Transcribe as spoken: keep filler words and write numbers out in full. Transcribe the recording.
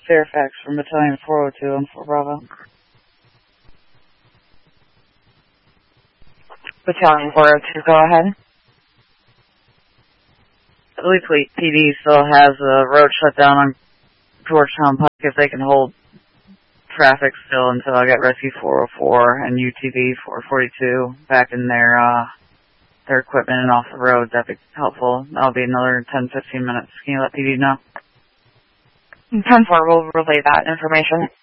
Fairfax from Battalion four oh two on four Bravo. Battalion four oh two, go ahead. I believe Fleet P D still has a road shut down on Georgetown Pike if they can hold traffic still until I get Rescue four oh four and U T V four forty-two back in their uh, their equipment and off the road. That'd be helpful. That'll be another ten to fifteen minutes. Can you let P D know? ten four will relay that information.